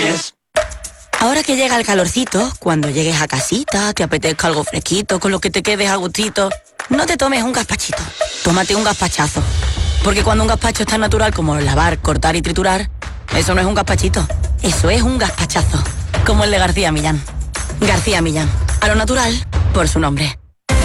Núñez. Ahora que llega el calorcito, cuando llegues a casita, te apetezca algo fresquito, con lo que te quedes a gustito, no te tomes un gazpachito, tómate un gazpachazo. Porque cuando un gazpacho es tan natural como lavar, cortar y triturar, eso no es un gazpachito, eso es un gazpachazo. Como el de García Millán. García Millán, a lo natural, por su nombre.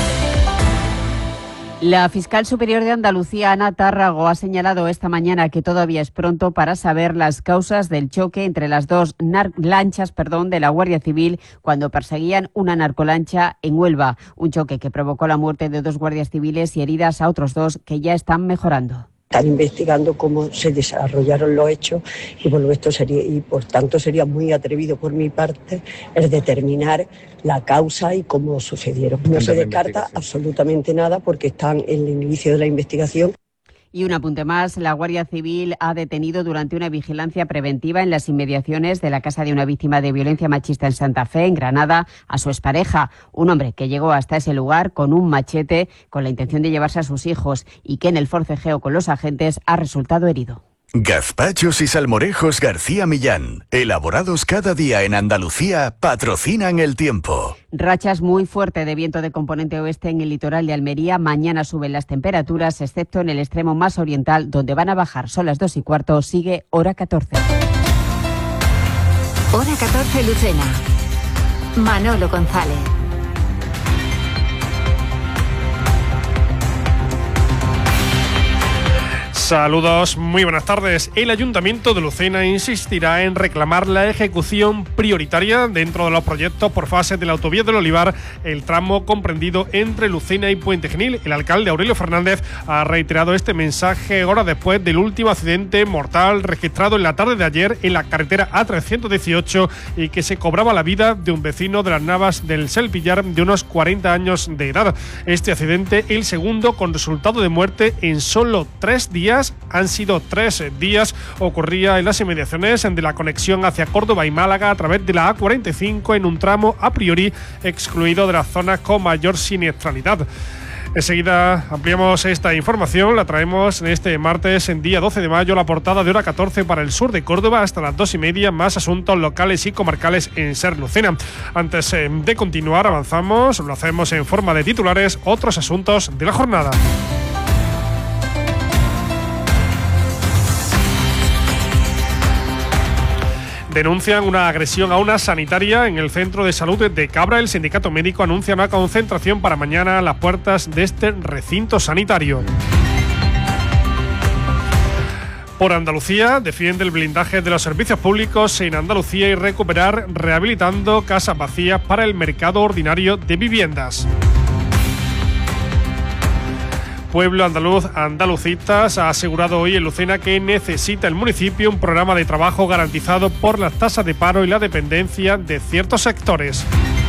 La fiscal superior de Andalucía, Ana Tárrago, ha señalado esta mañana que todavía es pronto para saber las causas del choque entre las dos lanchas de la Guardia Civil cuando perseguían una narcolancha en Huelva. Un choque que provocó la muerte de 2 guardias civiles y heridas a otros 2 que ya están mejorando. Están investigando cómo se desarrollaron los hechos y por tanto sería muy atrevido por mi parte el determinar la causa y cómo sucedieron. No se descarta absolutamente nada porque están en el inicio de la investigación. Y un apunte más, la Guardia Civil ha detenido durante una vigilancia preventiva en las inmediaciones de la casa de una víctima de violencia machista en Santa Fe, en Granada, a su expareja, un hombre que llegó hasta ese lugar con un machete con la intención de llevarse a sus hijos y que en el forcejeo con los agentes ha resultado herido. Gazpachos y salmorejos García Millán, elaborados cada día en Andalucía, patrocinan el tiempo. Rachas muy fuertes de viento de componente oeste en el litoral de Almería. Mañana suben las temperaturas, excepto en el extremo más oriental, donde van a bajar. Son las 2:15, sigue hora 14. Hora 14, Lucena. Manolo González. Saludos, muy buenas tardes. El Ayuntamiento de Lucena insistirá en reclamar la ejecución prioritaria dentro de los proyectos por fases de la autovía del Olivar, el tramo comprendido entre Lucena y Puente Genil. El alcalde Aurelio Fernández ha reiterado este mensaje horas después del último accidente mortal registrado en la tarde de ayer en la carretera A318 y que se cobraba la vida de un vecino de las Navas del Selpillar de unos 40 años de edad. Este accidente, el segundo con resultado de muerte en solo 3 días. Han sido 3 días. Ocurría en las inmediaciones de la conexión hacia Córdoba y Málaga a través de la A45 en un tramo a priori excluido de las zonas con mayor siniestralidad. Enseguida ampliamos esta información, la traemos en este martes, en día 12 de mayo, la portada de hora 14 para el sur de Córdoba hasta las 2:30, más asuntos locales y comarcales en Ser Lucena. Antes de continuar, avanzamos, lo hacemos en forma de titulares, otros asuntos de la jornada. Denuncian una agresión a una sanitaria en el centro de salud de Cabra. El sindicato médico anuncia una concentración para mañana a las puertas de este recinto sanitario. Por Andalucía, defiende el blindaje de los servicios públicos en Andalucía y recuperar rehabilitando casas vacías para el mercado ordinario de viviendas. Pueblo andaluz Andalucistas ha asegurado hoy en Lucena que necesita el municipio un programa de trabajo garantizado por las tasas de paro y la dependencia de ciertos sectores.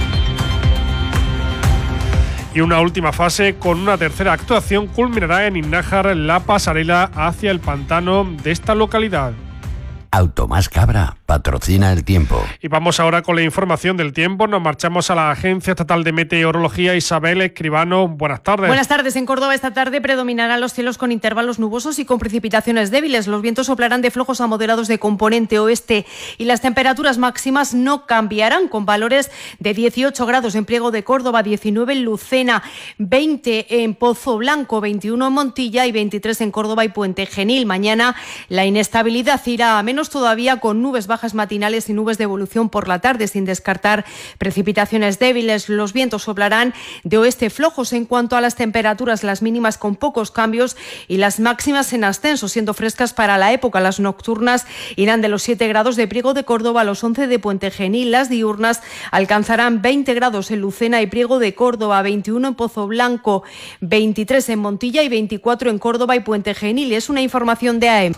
Y una última fase con una tercera actuación culminará en Innájar, la pasarela hacia el pantano de esta localidad. Automás Cabra patrocina el tiempo. Y vamos ahora con la información del tiempo. Nos marchamos a la Agencia Estatal de Meteorología. Isabel Escribano, buenas tardes. Buenas tardes. En Córdoba esta tarde predominarán los cielos con intervalos nubosos y con precipitaciones débiles. Los vientos soplarán de flojos a moderados de componente oeste y las temperaturas máximas no cambiarán, con valores de 18 grados en Priego de Córdoba, 19 en Lucena, 20 en Pozo Blanco, 21 en Montilla y 23 en Córdoba y Puente Genil. Mañana la inestabilidad irá a menos todavía, con nubes bajas matinales y nubes de evolución por la tarde, sin descartar precipitaciones débiles. Los vientos soplarán de oeste flojos. En cuanto a las temperaturas, las mínimas con pocos cambios y las máximas en ascenso, siendo frescas para la época. Las nocturnas irán de los 7 grados de Priego de Córdoba a los 11 de Puente Genil. Las diurnas alcanzarán 20 grados en Lucena y Priego de Córdoba, 21 en Pozo Blanco, 23 en Montilla y 24 en Córdoba y Puente Genil. Es una información de AEM.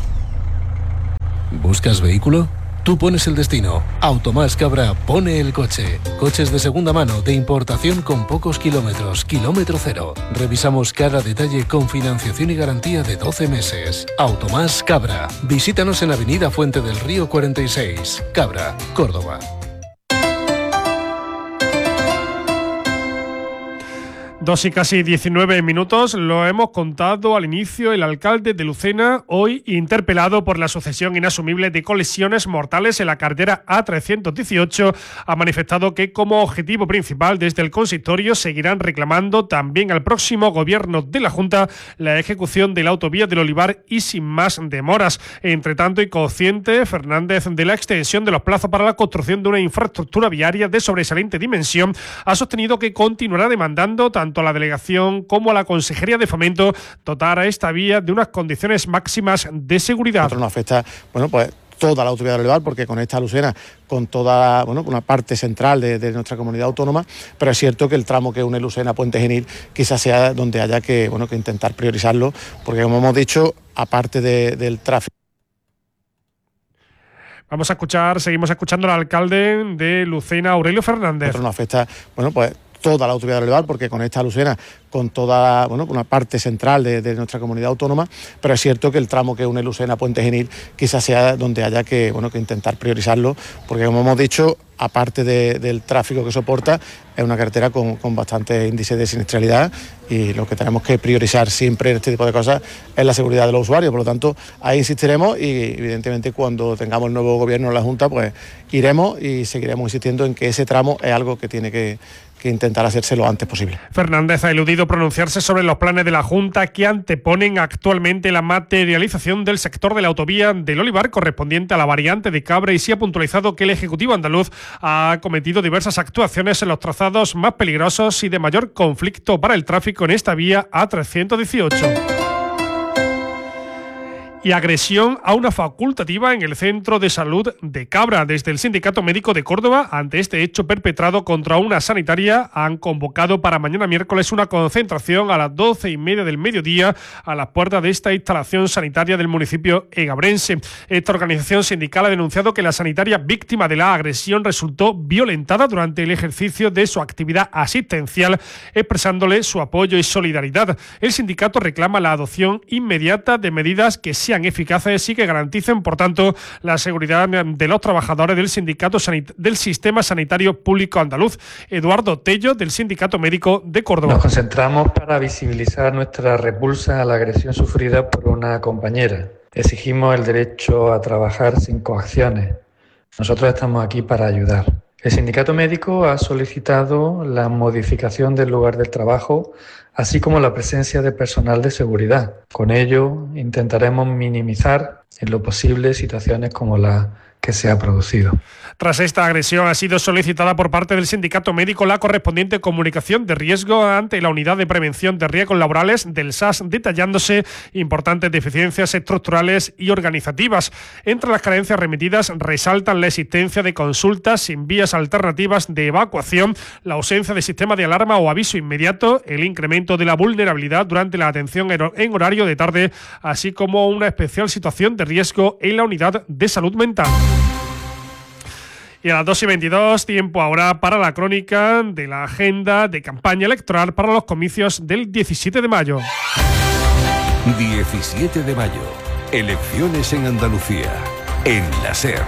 ¿Buscas vehículo? Tú pones el destino. Automás Cabra pone el coche. Coches de segunda mano, de importación con pocos kilómetros, kilómetro cero. Revisamos cada detalle con financiación y garantía de 12 meses. Automás Cabra. Visítanos en Avenida Fuente del Río 46, Cabra, Córdoba. 2 y casi 19 minutos, lo hemos contado al inicio. El alcalde de Lucena, hoy interpelado por la sucesión inasumible de colisiones mortales en la carretera A318, ha manifestado que como objetivo principal desde el consistorio seguirán reclamando también al próximo gobierno de la Junta la ejecución de la autovía del Olivar y sin más demoras. Entre tanto, y consciente Fernández de la extensión de los plazos para la construcción de una infraestructura viaria de sobresaliente dimensión, ha sostenido que continuará demandando tanto a la delegación como a la Consejería de Fomento dotar a esta vía de unas condiciones máximas de seguridad. Nosotros nos afecta, toda la autovía del Olivar, porque conecta a Lucena con toda, una parte central de nuestra comunidad autónoma, pero es cierto que el tramo que une Lucena a Puente Genil quizás sea donde haya que intentar priorizarlo, porque como hemos dicho, aparte del tráfico. Seguimos escuchando al alcalde de Lucena, Aurelio Fernández. Nosotros nos afecta, toda la autovía del Olivar, porque conecta a Lucena con toda, una parte central de nuestra comunidad autónoma, pero es cierto que el tramo que une Lucena a Puente Genil quizás sea donde haya que intentar priorizarlo, porque como hemos dicho, aparte del tráfico que soporta, es una carretera con bastante índice de siniestralidad, y lo que tenemos que priorizar siempre en este tipo de cosas es la seguridad de los usuarios. Por lo tanto, ahí insistiremos, y evidentemente cuando tengamos el nuevo gobierno en la Junta, pues iremos y seguiremos insistiendo en que ese tramo es algo que tiene que intentar hacerse lo antes posible. Fernández ha eludido pronunciarse sobre los planes de la Junta que anteponen actualmente la materialización del sector de la autovía del Olivar correspondiente a la variante de Cabra, y sí ha puntualizado que el Ejecutivo andaluz ha cometido diversas actuaciones en los trazados más peligrosos y de mayor conflicto para el tráfico en esta vía A318. Y agresión a una facultativa en el Centro de Salud de Cabra. Desde el Sindicato Médico de Córdoba, ante este hecho perpetrado contra una sanitaria, han convocado para mañana miércoles una concentración a las 12:30 del mediodía a las puertas de esta instalación sanitaria del municipio egabrense. Esta organización sindical ha denunciado que la sanitaria víctima de la agresión resultó violentada durante el ejercicio de su actividad asistencial, expresándole su apoyo y solidaridad. El sindicato reclama la adopción inmediata de medidas que sean eficaces y que garanticen, por tanto, la seguridad de los trabajadores del Sistema Sanitario Público Andaluz. Eduardo Tello, del Sindicato Médico de Córdoba. Nos concentramos para visibilizar nuestra repulsa a la agresión sufrida por una compañera. Exigimos el derecho a trabajar sin coacciones. Nosotros estamos aquí para ayudar. El Sindicato Médico ha solicitado la modificación del lugar del trabajo, así como la presencia de personal de seguridad. Con ello intentaremos minimizar en lo posible situaciones como la que se ha producido. Tras esta agresión ha sido solicitada por parte del Sindicato Médico la correspondiente comunicación de riesgo ante la Unidad de Prevención de Riesgos Laborales del SAS, detallándose importantes deficiencias estructurales y organizativas. Entre las carencias remitidas resaltan la existencia de consultas sin vías alternativas de evacuación, la ausencia de sistema de alarma o aviso inmediato, el incremento de la vulnerabilidad durante la atención en horario de tarde, así como una especial situación de riesgo en la unidad de salud mental. Y a las 2:22, tiempo ahora para la crónica de la agenda de campaña electoral para los comicios del 17 de mayo. 17 de mayo. Elecciones en Andalucía. En la SER.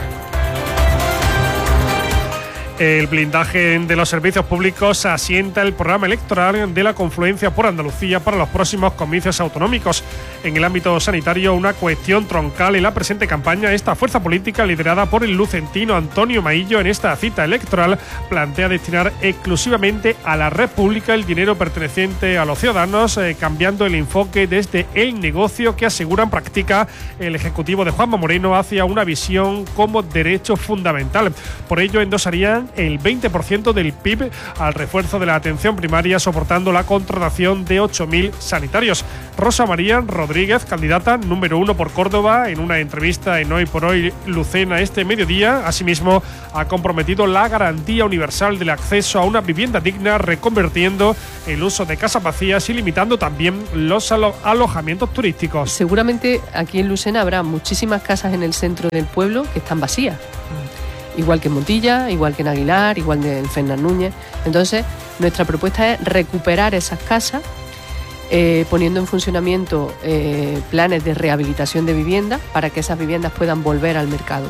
El blindaje de los servicios públicos asienta el programa electoral de la Confluencia por Andalucía para los próximos comicios autonómicos. En el ámbito sanitario, una cuestión troncal en la presente campaña, esta fuerza política liderada por el lucentino Antonio Maillo en esta cita electoral plantea destinar exclusivamente a la red pública el dinero perteneciente a los ciudadanos, cambiando el enfoque desde el negocio que aseguran practica el Ejecutivo de Juanma Moreno hacia una visión como derecho fundamental. Por ello endosarían el 20% del PIB al refuerzo de la atención primaria, soportando la contratación de 8.000 sanitarios. Rosa María Rodríguez, candidata número 1 por Córdoba, en una entrevista en Hoy por Hoy Lucena este mediodía, asimismo ha comprometido la garantía universal del acceso a una vivienda digna, reconvirtiendo el uso de casas vacías y limitando también los alojamientos turísticos. Seguramente aquí en Lucena habrá muchísimas casas en el centro del pueblo que están vacías. Igual que en Montilla, igual que en Aguilar, igual que en Fernández Núñez. Entonces, nuestra propuesta es recuperar esas casas, poniendo en funcionamiento planes de rehabilitación de viviendas para que esas viviendas puedan volver al mercado.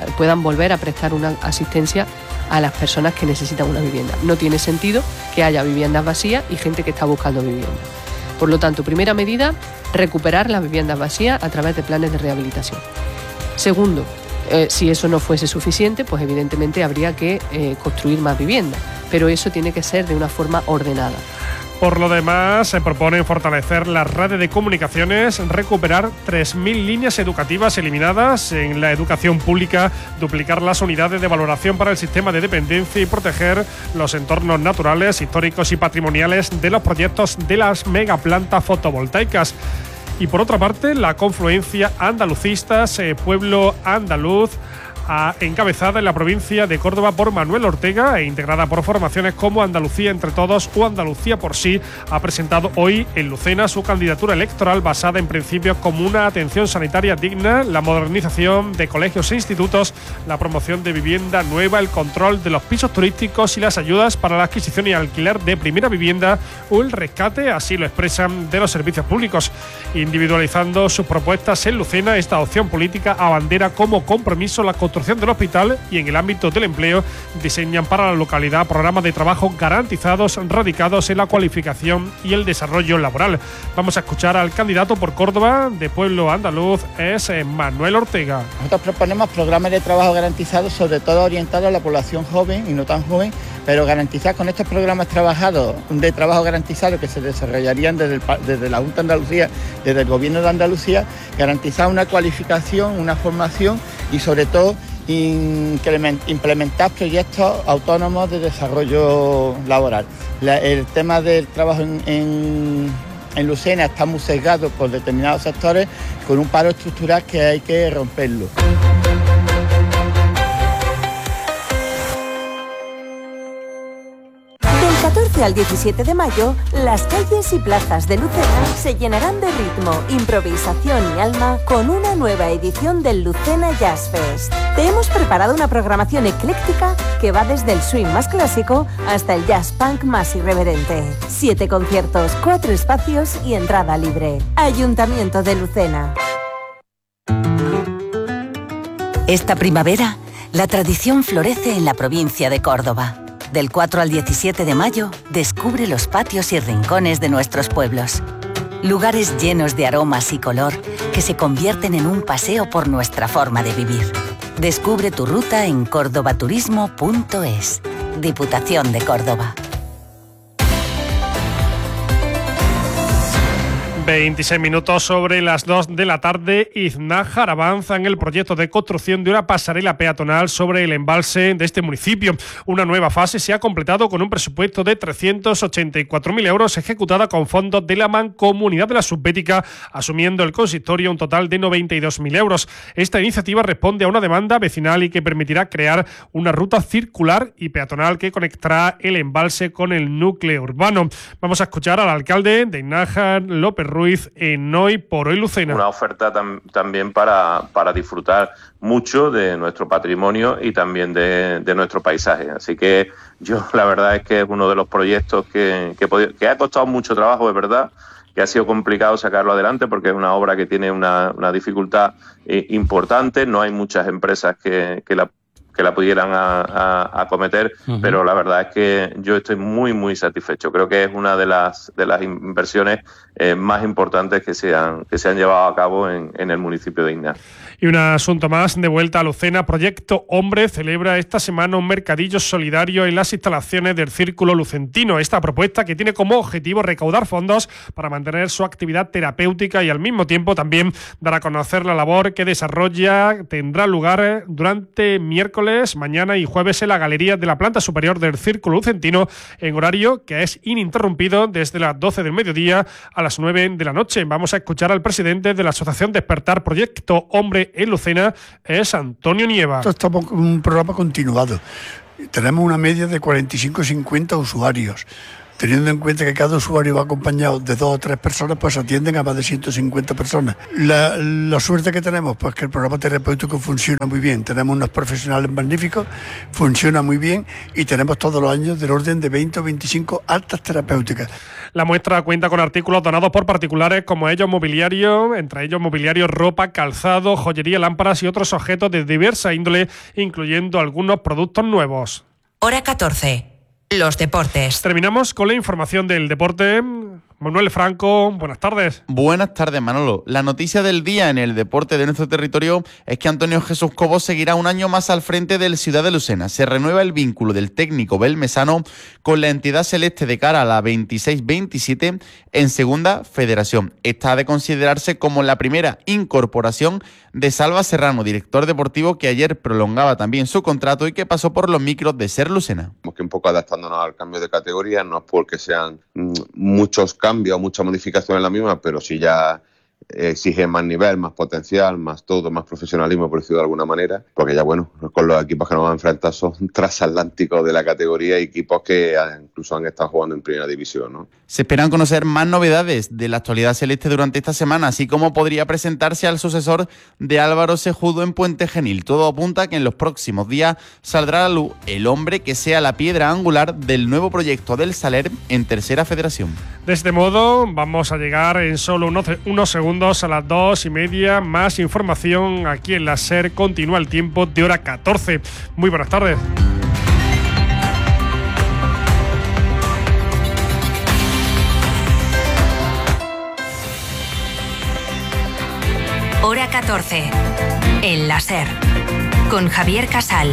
puedan volver a prestar una asistencia a las personas que necesitan una vivienda. No tiene sentido que haya viviendas vacías y gente que está buscando vivienda. Por lo tanto, primera medida, recuperar las viviendas vacías a través de planes de rehabilitación. Segundo, si eso no fuese suficiente, pues evidentemente habría que construir más viviendas, pero eso tiene que ser de una forma ordenada. Por lo demás, se proponen fortalecer las redes de comunicaciones, recuperar 3.000 líneas educativas eliminadas en la educación pública, duplicar las unidades de valoración para el sistema de dependencia y proteger los entornos naturales, históricos y patrimoniales de los proyectos de las megaplantas fotovoltaicas. Y por otra parte, la confluencia andalucistas, pueblo andaluz, encabezada en la provincia de Córdoba por Manuel Ortega e integrada por formaciones como Andalucía entre Todos o Andalucía por Sí, ha presentado hoy en Lucena su candidatura electoral basada en principios como una atención sanitaria digna, la modernización de colegios e institutos, la promoción de vivienda nueva, el control de los pisos turísticos y las ayudas para la adquisición y alquiler de primera vivienda o el rescate, así lo expresan, de los servicios públicos. Individualizando sus propuestas en Lucena, esta opción política abandera como compromiso la construcción del hospital y en el ámbito del empleo diseñan para la localidad programas de trabajo garantizados radicados en la cualificación y el desarrollo laboral. Vamos a escuchar al candidato por Córdoba de Pueblo Andaluz, es Manuel Ortega. Nosotros proponemos programas de trabajo garantizados, sobre todo orientados a la población joven y no tan joven, pero garantizar con estos programas de trabajo garantizado que se desarrollarían desde la Junta de Andalucía, desde el Gobierno de Andalucía, garantizar una cualificación, una formación y sobre todo implementar proyectos autónomos de desarrollo laboral. El tema del trabajo en Lucena está muy sesgado por determinados sectores, con un paro estructural que hay que romperlo. Del 14 al 17 de mayo, las calles y plazas de Lucena se llenarán de ritmo, improvisación y alma con una nueva edición del Lucena Jazz Fest. Te hemos preparado una programación ecléctica que va desde el swing más clásico hasta el jazz punk más irreverente. 7 conciertos, 4 espacios y entrada libre. Ayuntamiento de Lucena. Esta primavera, la tradición florece en la provincia de Córdoba. Del 4 al 17 de mayo, descubre los patios y rincones de nuestros pueblos. Lugares llenos de aromas y color que se convierten en un paseo por nuestra forma de vivir. Descubre tu ruta en cordobaturismo.es. Diputación de Córdoba. 26 minutos sobre las 2 de la tarde. Iznájar avanza en el proyecto de construcción de una pasarela peatonal sobre el embalse de este municipio. Una nueva fase se ha completado con un presupuesto de 384.000 euros ejecutada con fondos de la Mancomunidad de la Subbética, asumiendo el consistorio un total de 92.000 euros. Esta iniciativa responde a una demanda vecinal y que permitirá crear una ruta circular y peatonal que conectará el embalse con el núcleo urbano. Vamos a escuchar al alcalde de Iznájar, López Ruiz, en Hoy por Hoy Lucena. Una oferta también para disfrutar mucho de nuestro patrimonio y también de nuestro paisaje. Así que yo la verdad es que es uno de los proyectos que ha costado mucho trabajo, es verdad, que ha sido complicado sacarlo adelante porque es una obra que tiene una dificultad importante. No hay muchas empresas que la pudieran acometer, pero la verdad es que yo estoy muy, muy satisfecho. Creo que es una de las inversiones más importantes que se han llevado a cabo en el municipio de Iznájar. Y un asunto más, de vuelta a Lucena, Proyecto Hombre celebra esta semana un mercadillo solidario en las instalaciones del Círculo Lucentino. Esta propuesta que tiene como objetivo recaudar fondos para mantener su actividad terapéutica y al mismo tiempo también dar a conocer la labor que desarrolla. Tendrá lugar durante miércoles, mañana y jueves en la galería de la planta superior del Círculo Lucentino, en horario que es ininterrumpido desde las 12 del mediodía a las 9 de la noche. Vamos a escuchar al presidente de la Asociación Despertar Proyecto Hombre en Lucena, es Antonio Nieva. Estamos con un programa continuado. Tenemos una media de 45-50 usuarios. Teniendo en cuenta que cada usuario va acompañado de 2 o 3 personas, pues atienden a más de 150 personas. La suerte que tenemos, pues que el programa terapéutico funciona muy bien. Tenemos unos profesionales magníficos, funciona muy bien y tenemos todos los años del orden de 20 o 25 altas terapéuticas. La muestra cuenta con artículos donados por particulares como ellos mobiliario, entre ellos mobiliario, ropa, calzado, joyería, lámparas y otros objetos de diversa índole, incluyendo algunos productos nuevos. Hora 14. Los deportes. Terminamos con la información del deporte. Manuel Franco, buenas tardes. Buenas tardes, Manolo. La noticia del día en el deporte de nuestro territorio es que Antonio Jesús Cobo seguirá un año más al frente del Ciudad de Lucena. Se renueva el vínculo del técnico belmesano con la entidad celeste de cara a la 26-27 en Segunda Federación. Esta ha de considerarse como la primera incorporación de Salva Serrano, director deportivo que ayer prolongaba también su contrato y que pasó por los micros de Ser Lucena. Que un poco adaptándonos al cambio de categoría, no es porque sean muchos cambios o mucha modificación en la misma, pero sí ya exige más nivel, más potencial, más todo, más profesionalismo, por decirlo de alguna manera, porque ya bueno, con los equipos que nos van a enfrentar son transatlánticos de la categoría y equipos que incluso han estado jugando en primera división, ¿no? Se esperan conocer más novedades de la actualidad celeste durante esta semana, así como podría presentarse al sucesor de Álvaro Sejudo en Puente Genil. Todo apunta a que en los próximos días saldrá a la luz el hombre que sea la piedra angular del nuevo proyecto del Saler en Tercera Federación. De este modo vamos a llegar en solo unos segundos a las 2:30. Más información aquí en la SER. Continúa el tiempo de hora 14. Muy buenas tardes. Hora 14. En la SER. Con Javier Casal.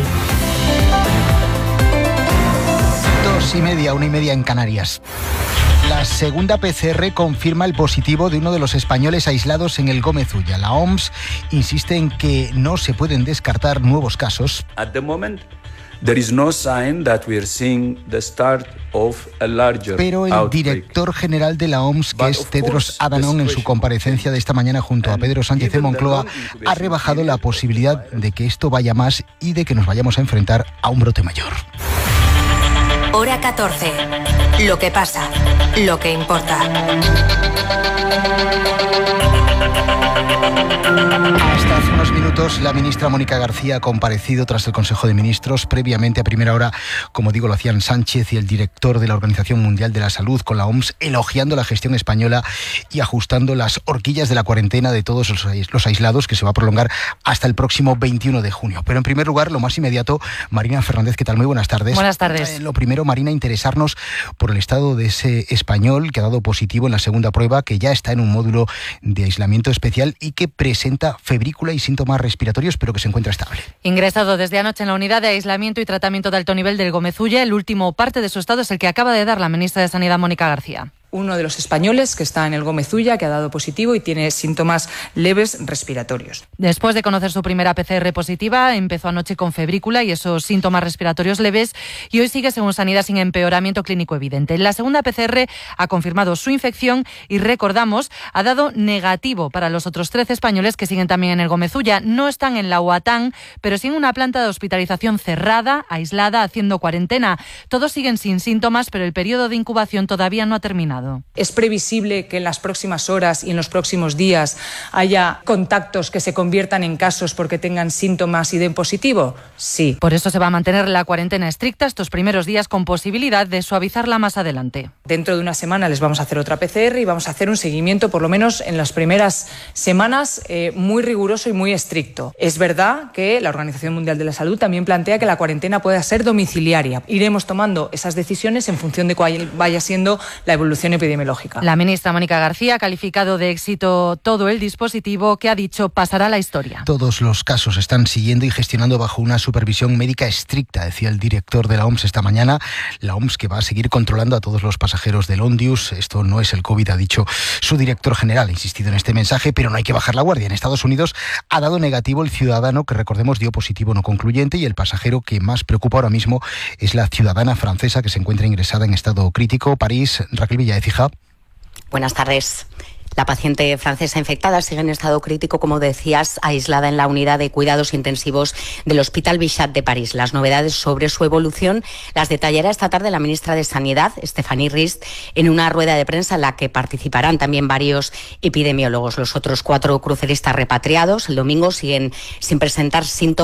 2:30, 1:30 en Canarias. La segunda PCR confirma el positivo de uno de los españoles aislados en el Gómez Ulla. La OMS insiste en que no se pueden descartar nuevos casos. At the moment, there is no sign that we are seeing the start of a larger Pero el outbreak. director general de la OMS, que es Tedros Adhanom, en su comparecencia de esta mañana junto a Pedro Sánchez de Moncloa, ha rebajado la posibilidad de que esto vaya más y de que nos vayamos a enfrentar a un brote mayor. Hora 14. Lo que pasa, lo que importa. Hasta hace unos minutos la ministra Mónica García ha comparecido tras el Consejo de Ministros. Previamente, a primera hora, como digo, lo hacían Sánchez y el director de la Organización Mundial de la Salud con la OMS, elogiando la gestión española y ajustando las horquillas de la cuarentena de todos los aislados, que se va a prolongar hasta el próximo 21 de junio. Pero en primer lugar, lo más inmediato, Marina Fernández, ¿qué tal? Muy buenas tardes. Buenas tardes. Lo primero, Marina, interesarnos por el estado de ese español que ha dado positivo en la segunda prueba, que ya está en un módulo de aislamiento especial y que presenta febrícula y síntomas respiratorios, pero que se encuentra estable. Ingresado desde anoche en la unidad de aislamiento y tratamiento de alto nivel del Gómez Ulla, el último parte de su estado es el que acaba de dar la ministra de Sanidad, Mónica García. Uno de los españoles que está en el Gómez Ulla, que ha dado positivo y tiene síntomas leves respiratorios. Después de conocer su primera PCR positiva, empezó anoche con febrícula y esos síntomas respiratorios leves y hoy sigue, según Sanidad, sin empeoramiento clínico evidente. La segunda PCR ha confirmado su infección y, recordamos, ha dado negativo para los otros 13 españoles que siguen también en el Gómez Ulla. No están en la UATAN, pero sí en una planta de hospitalización cerrada, aislada, haciendo cuarentena. Todos siguen sin síntomas, pero el periodo de incubación todavía no ha terminado. ¿Es previsible que en las próximas horas y en los próximos días haya contactos que se conviertan en casos porque tengan síntomas y den positivo? Sí. Por eso se va a mantener la cuarentena estricta estos primeros días, con posibilidad de suavizarla más adelante. Dentro de una semana les vamos a hacer otra PCR y vamos a hacer un seguimiento, por lo menos en las primeras semanas, muy riguroso y muy estricto. Es verdad que la Organización Mundial de la Salud también plantea que la cuarentena pueda ser domiciliaria. Iremos tomando esas decisiones en función de cuál vaya siendo la evolución epidemiológica. La ministra Mónica García ha calificado de éxito todo el dispositivo, que ha dicho pasará a la historia. Todos los casos se están siguiendo y gestionando bajo una supervisión médica estricta, decía el director de la OMS esta mañana. La OMS que va a seguir controlando a todos los pasajeros del Ondius. Esto no es el COVID, ha dicho su director general. Ha insistido en este mensaje, pero no hay que bajar la guardia. En Estados Unidos ha dado negativo el ciudadano que, recordemos, dio positivo no concluyente, y el pasajero que más preocupa ahora mismo es la ciudadana francesa que se encuentra ingresada en estado crítico. París, Raquel Villaécija. Buenas tardes. La paciente francesa infectada sigue en estado crítico, como decías, aislada en la unidad de cuidados intensivos del Hospital Bichat de París. Las novedades sobre su evolución las detallará esta tarde la ministra de Sanidad, Stéphanie Rist, en una rueda de prensa en la que participarán también varios epidemiólogos. Los otros 4 cruceristas repatriados el domingo siguen sin presentar síntomas